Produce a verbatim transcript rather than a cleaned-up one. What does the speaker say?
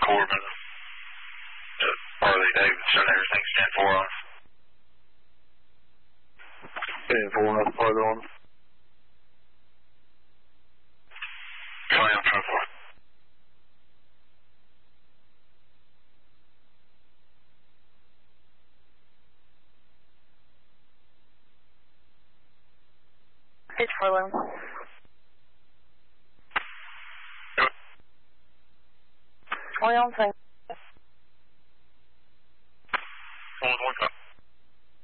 Corbin, to Harley Davidson, everything's ten four on. ten four, nothing further on. Triumph ten four. It's Harlow. Yep. Only on thing.